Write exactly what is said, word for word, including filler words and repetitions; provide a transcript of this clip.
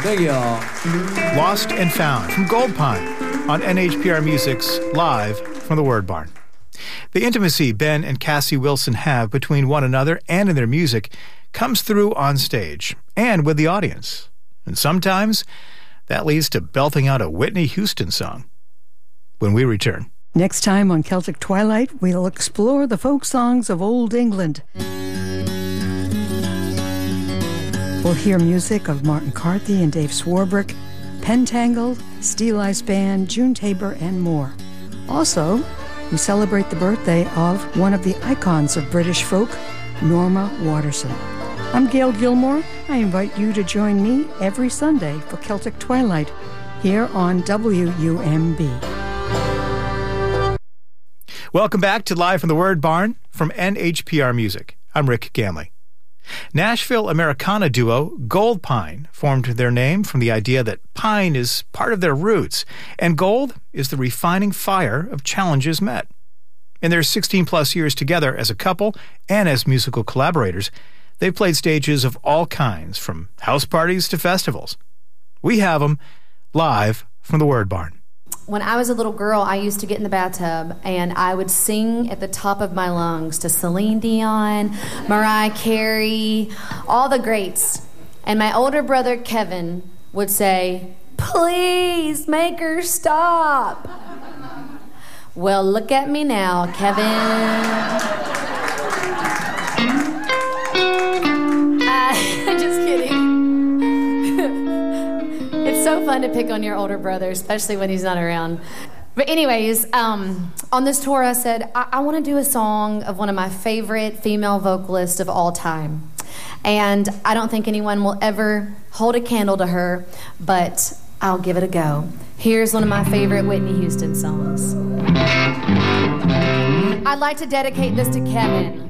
Thank you all. Lost and Found from Gold Pine on N H P R Music's Live from the Word Barn. The intimacy Ben and Cassie Wilson have between one another and in their music comes through on stage and with the audience. And sometimes that leads to belting out a Whitney Houston song. When we return. Next time on Celtic Twilight, we'll explore the folk songs of Old England. We'll hear music of Martin Carthy and Dave Swarbrick, Pentangle, Steel Eyes Band, June Tabor, and more. Also, we celebrate the birthday of one of the icons of British folk, Norma Waterson. I'm Gail Gilmore. I invite you to join me every Sunday for Celtic Twilight here on W U M B. Welcome back to Live from the Word Barn from N H P R Music. I'm Rick Gamley. Nashville Americana duo Gold Pine formed their name from the idea that pine is part of their roots, and gold is the refining fire of challenges met. In their sixteen-plus years together as a couple and as musical collaborators, they've played stages of all kinds, from house parties to festivals. We have them live from the Word Barn. When I was a little girl, I used to get in the bathtub and I would sing at the top of my lungs to Celine Dion, Mariah Carey, all the greats. And my older brother, Kevin, would say, "Please make her stop." Well, look at me now, Kevin. I'm just kidding. It's so fun to pick on your older brother, especially when he's not around. But anyways, um, on this tour, I said, I, I want to do a song of one of my favorite female vocalists of all time. And I don't think anyone will ever hold a candle to her, but I'll give it a go. Here's one of my favorite Whitney Houston songs. I'd like to dedicate this to Kevin.